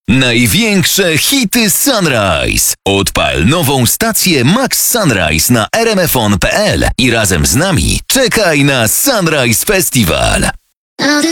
Największe hity Sunrise. Odpal nową stację Max Sunrise na rmfon.pl i razem z nami czekaj na Sunrise Festival. Now the